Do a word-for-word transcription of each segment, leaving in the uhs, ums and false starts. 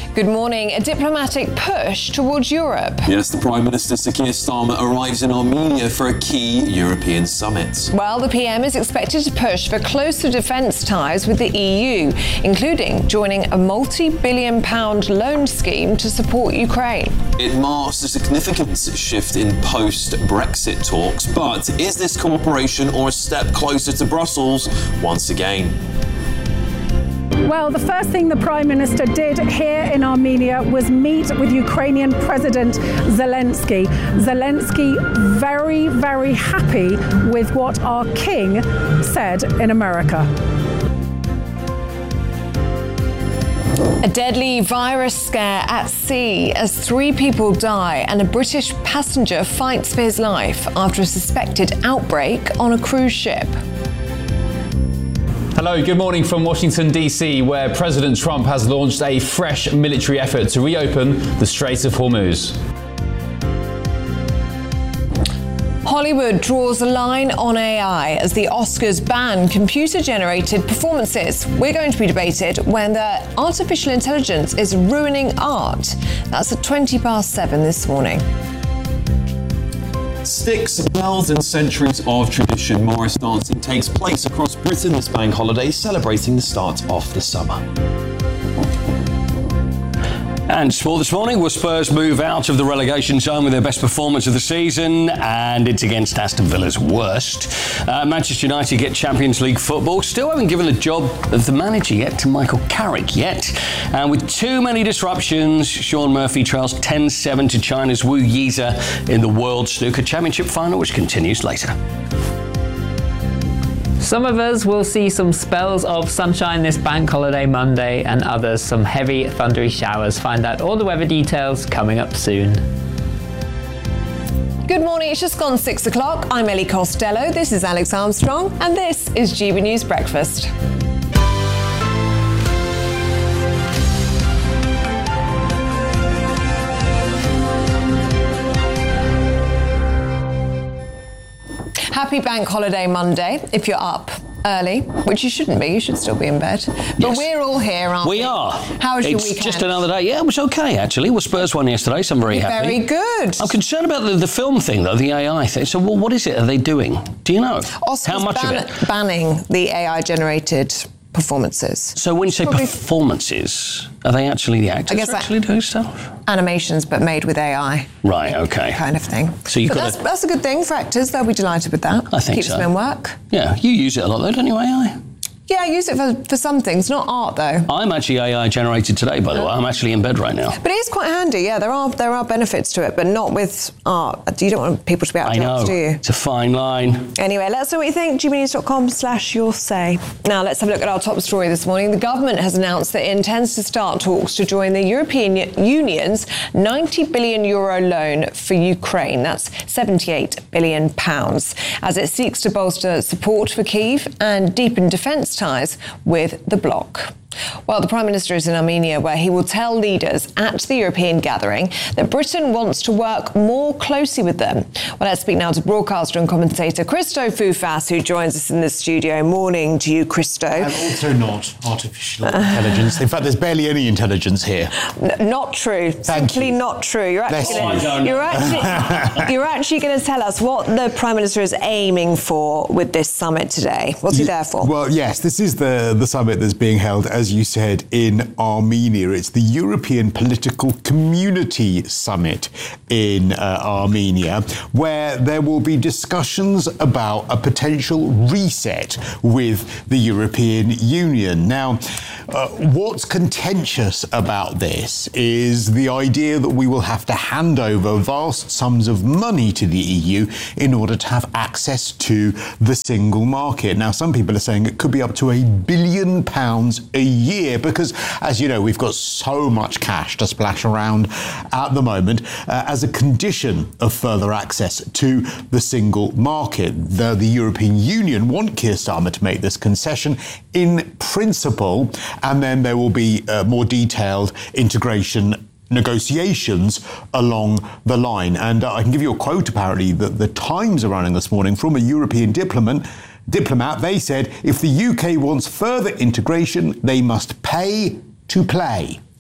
Good morning. A diplomatic push towards Europe. Yes, the Prime Minister Sir Keir Starmer arrives in Armenia for a key European summit. Well, the P M is expected to push for closer defence ties with the E U, including joining a multi-billion pound loan scheme to support Ukraine. It marks a significant shift in post-Brexit talks, but is this cooperation or a step closer to Brussels once again? Well, the first thing the Prime Minister did here in Armenia was meet with Ukrainian President Zelensky. Zelensky very, very happy with what our king said in America. A deadly virus scare at sea as three people die and a British passenger fights for his life after a suspected outbreak on a cruise ship. Hello, good morning from Washington, D C, where President Trump has launched a fresh military effort to reopen the Strait of Hormuz. Hollywood draws a line on A I as the Oscars ban computer-generated performances. We're going to be debated whether artificial intelligence is ruining art. That's at twenty past seven this morning. Sticks, bells and centuries of tradition. Morris dancing takes place across Britain this bank holiday, celebrating the start of the summer. And sport this morning, will Spurs move out of the relegation zone with their best performance of the season? And it's against Aston Villa's worst. Uh, Manchester United get Champions League football. Still haven't given the job of the manager yet to Michael Carrick yet. And with too many disruptions, Shaun Murphy trails ten seven to China's Wu Yize in the World Snooker Championship final, which continues later. Some of us will see some spells of sunshine this bank holiday Monday, and others some heavy thundery showers. Find out all the weather details coming up soon. Good morning, it's just gone six o'clock. I'm Ellie Costello, this is Alex Armstrong, and this is G B News Breakfast. Happy Bank Holiday Monday, if you're up early, which you shouldn't be, you should still be in bed. But Yes. we're all here, aren't we? We are. How was your it's weekend? just another day. Yeah, it was okay, actually. Well, Spurs won yesterday, so I'm very happy. Very good. I'm concerned about the, the film thing, though, the A I thing. So well, what is it are they doing? Do you know? Oscars How much ban- of it? banning the A I-generated performances. So when you say Probably- performances, are they actually the actors I guess are that- actually doing stuff? Animations, but made with A I. Right, okay. Kind of thing. So you've but got that's, to- that's a good thing for actors. They'll be delighted with that. I think Keeps so. them in work. Yeah, you use it a lot, though, don't you, A I? Yeah, I use it for, for some things, not art though. I'm actually A I generated today, by the way. I'm actually in bed right now. But it is quite handy, yeah. There are there are benefits to it, but not with art. You don't want people to be out I of know. jobs, do you? It's a fine line. Anyway, let's know what you think. g b news dot com slash your say. Now, let's have a look at our top story this morning. The government has announced that it intends to start talks to join the European Union's ninety billion euro loan for Ukraine. That's seventy-eight billion pounds, as it seeks to bolster support for Kyiv and deepen defence ties with the bloc. Well, the Prime Minister is in Armenia, where he will tell leaders at the European gathering that Britain wants to work more closely with them. Well, let's speak now to broadcaster and commentator Christo Foufas, who joins us in the studio. Morning to you, Christo. And also not artificial intelligence. In fact, there's barely any intelligence here. N- not true. Thank Simply you. not true. You're Bless actually, you. gonna, you're actually, you're actually going to tell us what the Prime Minister is aiming for with this summit today. What's he there for? Well, yes, this is the, the summit that's being held, as you said, in Armenia. It's the European Political Community Summit in uh, Armenia, where there will be discussions about a potential reset with the European Union. Now, uh, what's contentious about this is the idea that we will have to hand over vast sums of money to the E U in order to have access to the single market. Now, some people are saying it could be up to a billion pounds a year because, as you know, we've got so much cash to splash around at the moment uh, as a condition of further access to the single market. The, the European Union want Keir Starmer to make this concession in principle, and then there will be uh, more detailed integration negotiations along the line. And uh, I can give you a quote, apparently, that the Times are running this morning from a European diplomat. Diplomat, they said, if the U K wants further integration, they must pay to play.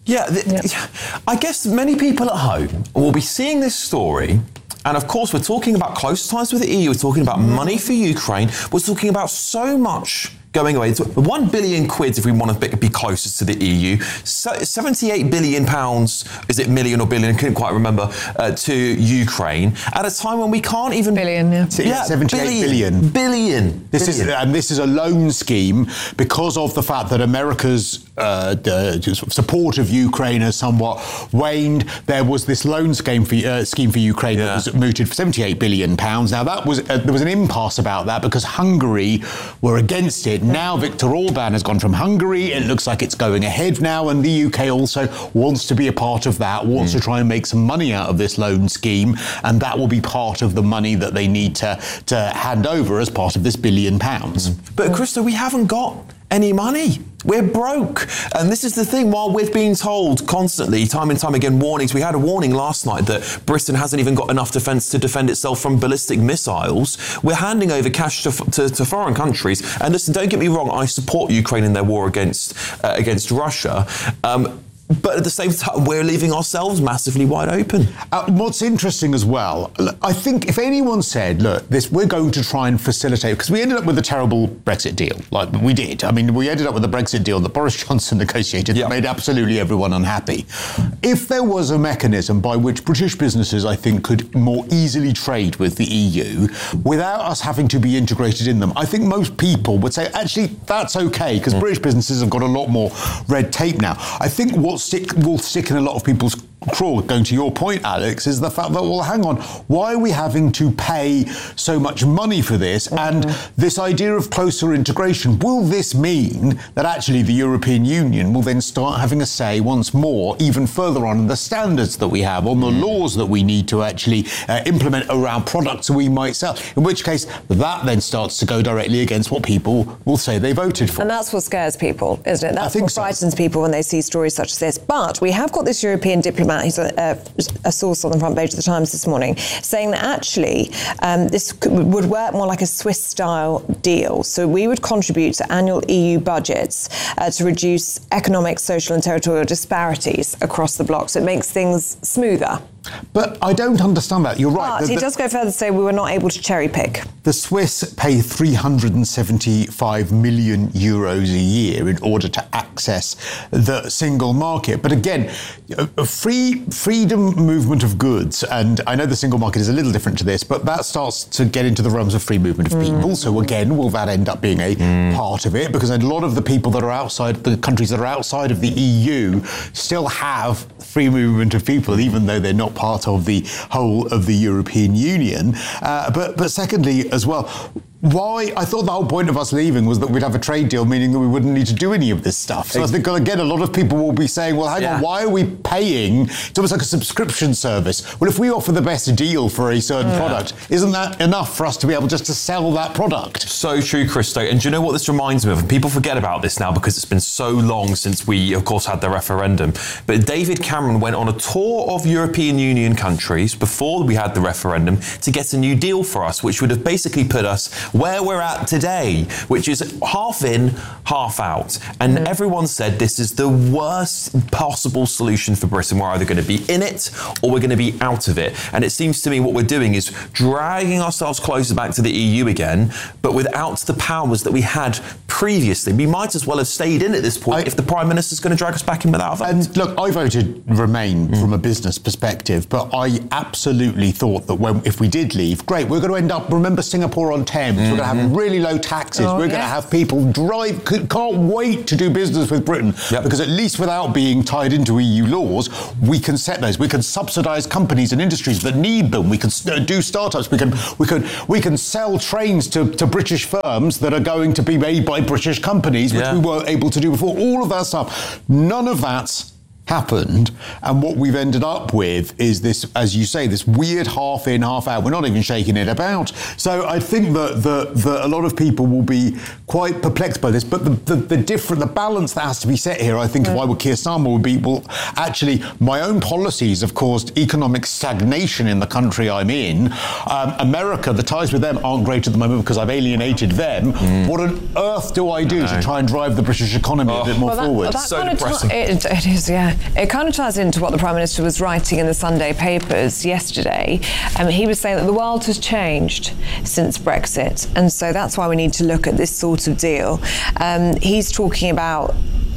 Yeah, the, yeah, I guess many people at home will be seeing this story. And of course, we're talking about close ties with the E U. We're talking about money for Ukraine. We're talking about so much going away. It's one billion quid if we want to be closer to the E U. So seventy-eight billion pounds, is it million or billion? I couldn't quite remember, uh, to Ukraine at a time when we can't even... Billion, yeah. yeah seventy-eight billion. Billion. This billion. is, and this is a loan scheme because of the fact that America's uh, uh, support of Ukraine has somewhat waned. There was this loan scheme for, uh, scheme for Ukraine yeah. that was mooted for seventy-eight billion pounds. Now, that was uh, there was an impasse about that because Hungary were against it. Now Viktor Orban has gone from Hungary. It looks like it's going ahead now, and the U K also wants to be a part of that, wants mm. to try and make some money out of this loan scheme, and that will be part of the money that they need to, to hand over as part of this billion pounds. Mm. But Krista, we haven't got any money. We're broke. And this is the thing, while we've been told constantly, time and time again, warnings. We had a warning last night that Britain hasn't even got enough defence to defend itself from ballistic missiles. We're handing over cash to, to, to foreign countries. And listen, don't get me wrong, I support Ukraine in their war against, uh, against Russia. Um, But at the same time, we're leaving ourselves massively wide open. Uh, what's interesting as well, I think if anyone said, look, this we're going to try and facilitate, because we ended up with a terrible Brexit deal, like we did. I mean, we ended up with a Brexit deal that Boris Johnson negotiated that yep. made absolutely everyone unhappy. If there was a mechanism by which British businesses, I think, could more easily trade with the E U without us having to be integrated in them, I think most people would say, actually, that's okay, because mm. British businesses have got a lot more red tape now. I think what Stick, will stick in a lot of people's craw, going to your point, Alex, is the fact that, well, hang on, why are we having to pay so much money for this? Mm-hmm. And this idea of closer integration, will this mean that actually the European Union will then start having a say once more, even further on in the standards that we have, on the mm. laws that we need to actually uh, implement around products we might sell? In which case, that then starts to go directly against what people will say they voted for. And that's what scares people, isn't it? That's I think what so. frightens people when they see stories such as this. But we have got this European diplomat, he's a, a, a source on the front page of the Times this morning, saying that actually um, this could, would work more like a Swiss-style deal. So we would contribute to annual E U budgets uh, to reduce economic, social and territorial disparities across the bloc. So it makes things smoother. But I don't understand that. You're right. But the, he the, does go further to say we were not able to cherry pick. The Swiss pay three hundred seventy-five million euros a year in order to access the single market. But again, a free freedom movement of goods, and I know the single market is a little different to this, but that starts to get into the realms of free movement of people. Mm. So again, will that end up being a mm. part of it? Because a lot of the people that are outside, the countries that are outside of the E U still have free movement of people, even though they're not part of the whole of the European Union. Uh, but but secondly, as well, why? I thought the whole point of us leaving was that we'd have a trade deal, meaning that we wouldn't need to do any of this stuff. So I think, again, a lot of people will be saying, well, hang yeah. on, why are we paying? It's almost like a subscription service. Well, if we offer the best deal for a certain yeah. product, isn't that enough for us to be able just to sell that product? So true, Christo. And do you know what this reminds me of? And people forget about this now because it's been so long since we, of course, had the referendum. But David Cameron went on a tour of European Union countries before we had the referendum to get a new deal for us, which would have basically put us where we're at today, which is half in, half out. And mm. everyone said this is the worst possible solution for Britain. We're either going to be in it or we're going to be out of it. And it seems to me what we're doing is dragging ourselves closer back to the E U again, but without the powers that we had previously. We might as well have stayed in at this point I, if the Prime Minister's going to drag us back in without a vote. And look, I voted Remain mm. from a business perspective, but I absolutely thought that when if we did leave, great, we're going to end up, remember Singapore on Thames, mm. we're going to have really low taxes, oh, we're yes. going to have people drive, can't wait to do business with Britain, yep. because at least without being tied into E U laws, we can set those, we can subsidise companies and industries that need them, we can do startups, we can we can we can sell trains to, to British firms that are going to be made by British companies, which yeah. we weren't able to do before. All of that stuff, none of that's happened, and what we've ended up with is this, as you say, this weird half in, half out. We're not even shaking it about. So I think that, that, that a lot of people will be quite perplexed by this, but the, the, the different, the balance that has to be set here, I think, mm. of why would Keir Starmer would be, well, actually, my own policies have caused economic stagnation in the country I'm in. Um, America, the ties with them aren't great at the moment because I've alienated them. Mm. What on earth do I do I to try and drive the British economy oh. a bit more well, that, forward? That so kind of depressing. T- it, it is, yeah. It kind of ties into what the Prime Minister was writing in the Sunday papers yesterday. Um, he was saying that the world has changed since Brexit, and so that's why we need to look at this sort of deal. Um, he's talking about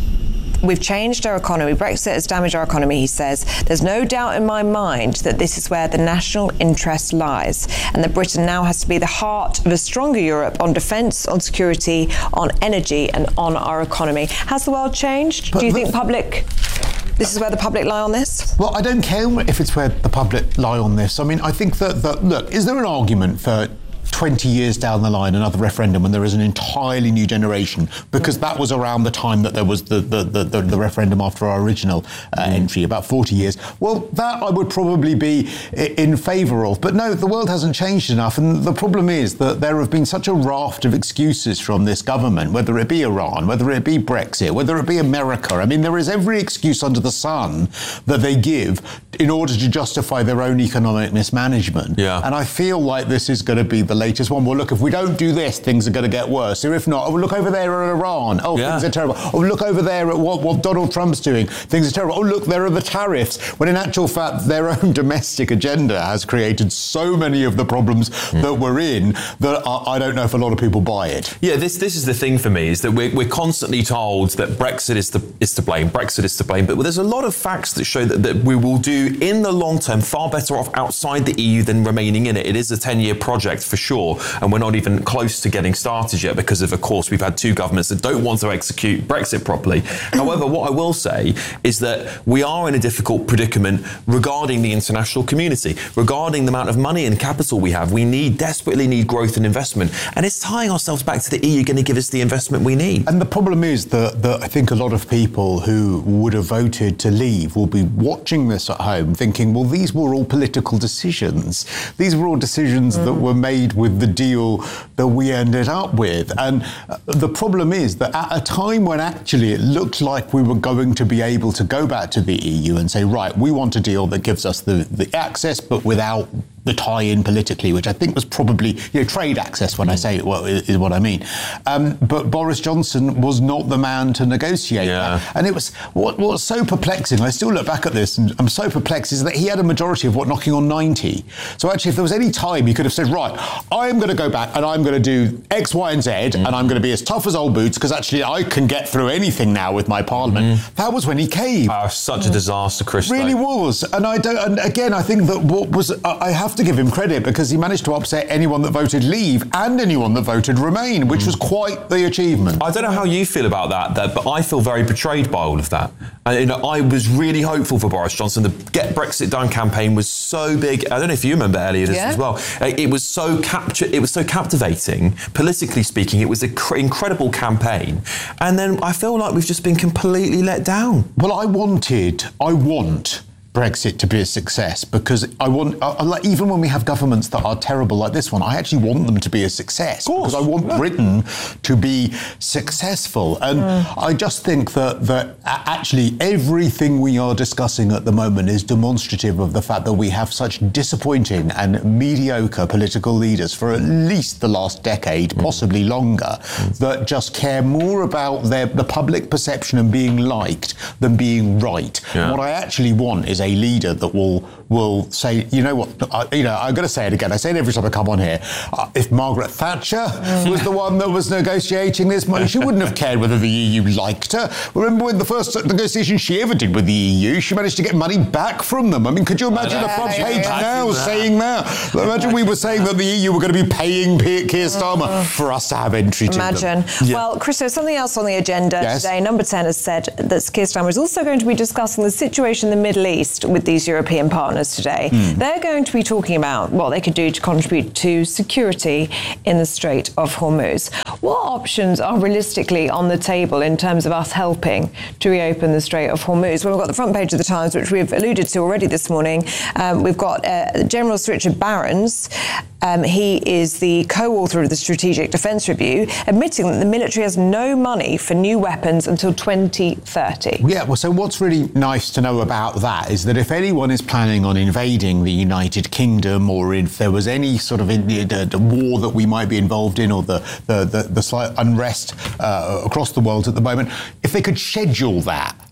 we've changed our economy. Brexit has damaged our economy, he says. There's no doubt in my mind that this is where the national interest lies, and that Britain now has to be the heart of a stronger Europe on defence, on security, on energy, and on our economy. Has the world changed? But, Do you but, think public... This is where the public lie on this? Well, I don't care if it's where the public lie on this. I mean, I think that, that look, is there an argument for twenty years down the line, another referendum when there is an entirely new generation? Because that was around the time that there was the the, the, the, the referendum after our original uh, mm. entry, about forty years. Well, that I would probably be in favour of. But no, the world hasn't changed enough. And the problem is that there have been such a raft of excuses from this government, whether it be Iran, whether it be Brexit, whether it be America. I mean, there is every excuse under the sun that they give in order to justify their own economic mismanagement. Yeah. And I feel like this is going to be the latest one. Well, look, if we don't do this, things are going to get worse. Or if not, oh, look over there at Iran. Oh, yeah. Things are terrible. Oh, look over there at what, what Donald Trump's doing. Things are terrible. Oh, look, there are the tariffs. When in actual fact, their own domestic agenda has created so many of the problems mm. that we're in that I, I don't know if a lot of people buy it. Yeah, this this is the thing for me, is that we're, we're constantly told that Brexit is, the, is to blame, Brexit is to blame, but there's a lot of facts that show that, that we will do, in the long term, far better off outside the E U than remaining in it. It is a ten-year project for sure, and we're not even close to getting started yet because of, of course, we've had two governments that don't want to execute Brexit properly. However, what I will say is that we are in a difficult predicament regarding the international community, regarding the amount of money and capital we have. We need, desperately need growth and investment, and it's tying ourselves back to the E U going to give us the investment we need. And the problem is that, that I think a lot of people who would have voted to leave will be watching this at home thinking, well, these were all political decisions. These were all decisions mm. that were made with the deal that we ended up with. And the problem is that at a time when actually it looked like we were going to be able to go back to the E U and say, right, we want a deal that gives us the, the access, but without the tie-in politically, which I think was probably, you know, trade access, when I say it, well, is what I mean. Um, but Boris Johnson was not the man to negotiate yeah. that. And it was, what, what was so perplexing, I still look back at this and I'm so perplexed, is that he had a majority of what, knocking on ninety. So actually, if there was any time, he could have said, right, I'm going to go back and I'm going to do X, Y and Z, mm. and I'm going to be as tough as old boots, because actually I can get through anything now with my parliament. Mm. That was when he caved. Oh, such a disaster, Chris. It really was. And I don't, and again, I think that what was, I have to give him credit, because he managed to upset anyone that voted leave and anyone that voted remain, which mm. was quite the achievement. I don't know how you feel about that, that, but I feel very betrayed by all of that. And you know, I was really hopeful for Boris Johnson. The Get Brexit Done campaign was so big. I don't know if you remember, Elliot, yeah. as well. It was so capture. It was so captivating, politically speaking. It was an cr- incredible campaign. And then I feel like we've just been completely let down. Well, I wanted, I want Brexit to be a success, because I want, I, like, even when we have governments that are terrible like this one, I actually want them to be a success, because I want yeah. Britain to be successful. And mm. I just think that, that actually everything we are discussing at the moment is demonstrative of the fact that we have such disappointing and mediocre political leaders for at least the last decade, mm. possibly longer, mm. that just care more about their, the public perception and being liked than being right. Yeah. And what I actually want is a leader that will will say, you know what, I, you know, I've got to say it again. I say it every time I come on here. Uh, if Margaret Thatcher was the one that was negotiating this money, she wouldn't have cared whether the E U liked her. Remember when the first negotiation she ever did with the E U, she managed to get money back from them. I mean, could you imagine a front page now that. saying that? Imagine we were saying that the E U were going to be paying Keir Starmer for us to have entry to Imagine. them. Yeah. Well, Chris, there's something else on the agenda yes. today. Number ten has said that Keir Starmer is also going to be discussing the situation in the Middle East with these European partners today. Mm. They're going to be talking about what they could do to contribute to security in the Strait of Hormuz. What options are realistically on the table in terms of us helping to reopen the Strait of Hormuz? Well, we've got the front page of the Times, which we've alluded to already this morning. Um, we've got uh, General Sir Richard Barrons. Um, he is the co-author of the Strategic Defence Review, admitting that the military has no money for new weapons until twenty thirty. Yeah, well, so what's really nice to know about that is that if anyone is planning on invading the United Kingdom, or if there was any sort of in, the, the war that we might be involved in, or the, the, the, the slight unrest uh, across the world at the moment, if they could schedule that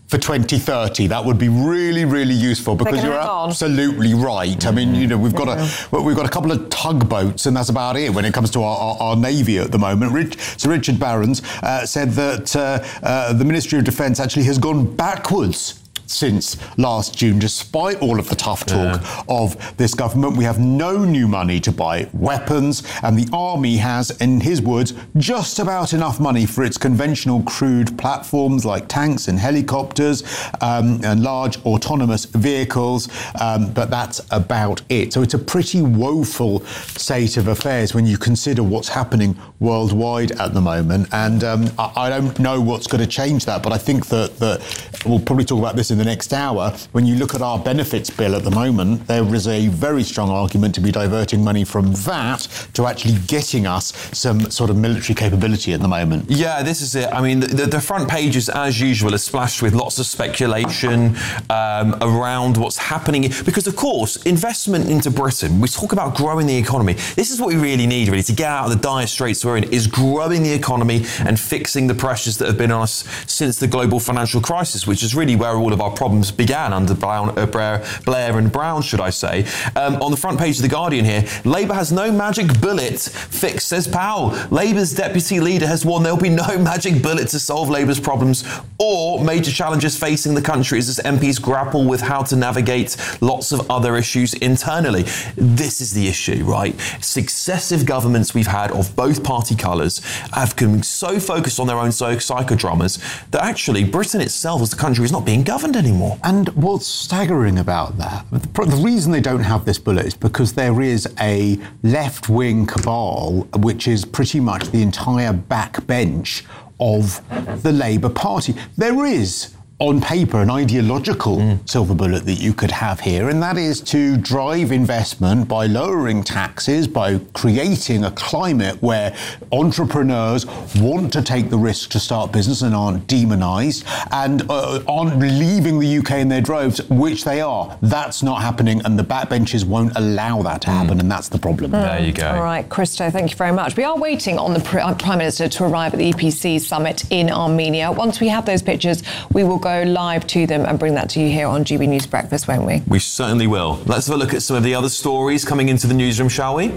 for twenty thirty. That would be really, really useful because you're absolutely right. I mean, you know, we've got mm-hmm. a we've got a couple of tugboats, and that's about it when it comes to our, our, our navy at the moment. Rich, Sir Richard Barrons uh, said that uh, uh, the Ministry of Defence actually has gone backwards since last June, despite all of the tough talk yeah. of this government. We have no new money to buy weapons, and the army has, in his words, just about enough money for its conventional crewed platforms like tanks and helicopters um, and large autonomous vehicles, um, but that's about it. So it's a pretty woeful state of affairs when you consider what's happening worldwide at the moment, and um, I, I don't know what's going to change that, but I think that, that we'll probably talk about this in the next hour. When you look at our benefits bill at the moment, there is a very strong argument to be diverting money from that to actually getting us some sort of military capability at the moment. Yeah, this is it. I mean, the, the front pages, as usual, are splashed with lots of speculation um, around what's happening. Because, of course, investment into Britain, we talk about growing the economy. This is what we really need, really, to get out of the dire straits we're in, is growing the economy and fixing the pressures that have been on us since the global financial crisis, which is really where all of our problems began under Brown, uh, Blair, Blair and Brown, should I say. Um, on the front page of The Guardian here, Labour has no magic bullet fix, says Powell. Labour's deputy leader has warned there'll be no magic bullet to solve Labour's problems or major challenges facing the country as M Ps grapple with how to navigate lots of other issues internally. This is the issue, right? Successive governments we've had of both party colours have become so focused on their own psychodramas that actually Britain itself as the country is not being governed anymore. And what's staggering about that, the reason they don't have this bullet is because there is a left-wing cabal which is pretty much the entire backbench of the Labour Party. There is, on paper, an ideological mm. silver bullet that you could have here, and that is to drive investment by lowering taxes, by creating a climate where entrepreneurs want to take the risk to start business and aren't demonised, and uh, aren't leaving the U K in their droves, which they are. That's not happening, and the backbenchers won't allow that to happen, mm. and that's the problem. Mm. There you go. All right, Christo, thank you very much. We are waiting on the Prime Minister to arrive at the E P C summit in Armenia. Once we have those pictures, we will go live to them and bring that to you here on G B News Breakfast, won't we? We certainly will. Let's have a look at some of the other stories coming into the newsroom, shall we?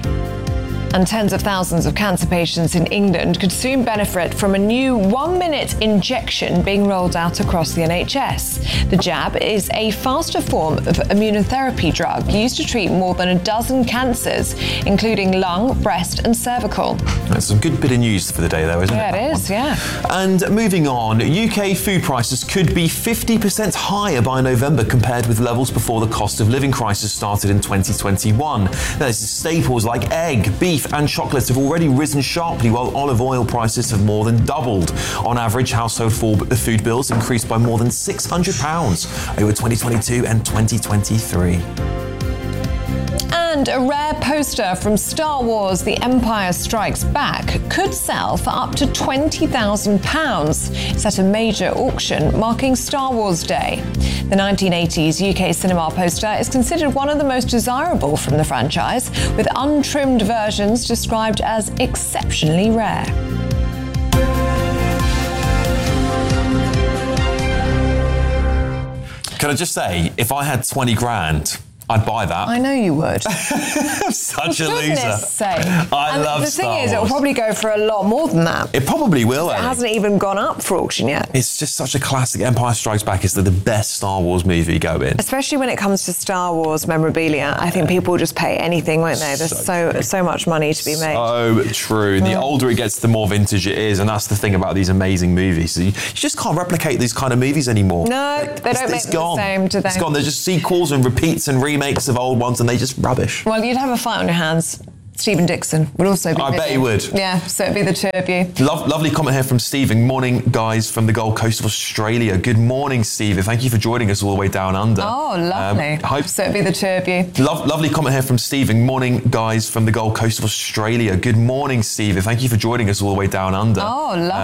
And tens of thousands of cancer patients in England could soon benefit from a new one-minute injection being rolled out across the N H S. The jab is a faster form of immunotherapy drug used to treat more than a dozen cancers, including lung, breast and cervical. That's some good bit of news for the day, though, isn't yeah, it? Yeah, it is, yeah. And moving on, U K food prices could be fifty percent higher by November compared with levels before the cost of living crisis started in twenty twenty-one. There's staples like egg, beef and chocolate have already risen sharply, while olive oil prices have more than doubled. On average, household food bills increased by more than six hundred pounds over twenty twenty-two and twenty twenty-three. And a rare poster from Star Wars The Empire Strikes Back could sell for up to twenty thousand pounds. It's at a major auction marking Star Wars Day. The nineteen eighties U K cinema poster is considered one of the most desirable from the franchise, with untrimmed versions described as exceptionally rare. Can I just say, if I had twenty grand, I'd buy that. I know you would. Such for a loser. Sake. I and love the Star thing Wars. is, it'll probably go for a lot more than that. It probably will. It Ellie. hasn't even gone up for auction yet. It's just such a classic. Empire Strikes Back is the, the best Star Wars movie going. Especially when it comes to Star Wars memorabilia, I think people will just pay anything, won't they? There's so so, so much money to be made. So true. The older it gets, the more vintage it is, and that's the thing about these amazing movies. You, you just can't replicate these kind of movies anymore. No, they don't make them the same, do they? It's gone. They're just sequels and repeats and remakes of old ones, and they just rubbish. Well, you'd have a fight on your hands. Stephen Dixon would also be I busy. bet he would. Yeah, so it'd be the two of you. Lo- lovely comment here from Stephen. Morning, guys, from the Gold Coast of Australia. Good morning, Stephen. Thank you for joining us all the way down under. Oh, lovely. Um, hope- so it'd be the two of you. Lo- lovely comment here from Stephen. Morning, guys, from the Gold Coast of Australia. Good morning, Stephen. Thank you for joining us all the way down under. Oh, lovely.